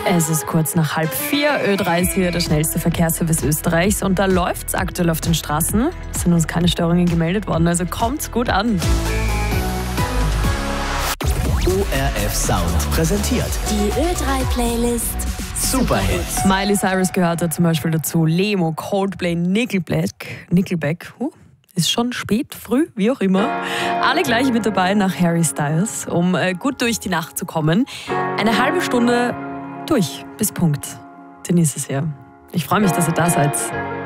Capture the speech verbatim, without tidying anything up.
Es ist kurz nach halb vier. Ö drei ist hier der schnellste Verkehrsservice Österreichs und da läuft es aktuell auf den Straßen. Es sind uns keine Störungen gemeldet worden, also kommt's gut an. O R F Sound präsentiert die Ö drei Playlist Superhits. Miley Cyrus gehört da zum Beispiel dazu, Lemo, Coldplay, Nickelback. Nickelback, huh, ist schon spät, früh, wie auch immer. Alle gleich mit dabei nach Harry Styles, um äh, gut durch die Nacht zu kommen. Eine halbe Stunde durch, bis Punkt. Den ist es ja. Ich freue mich, dass ihr da seid.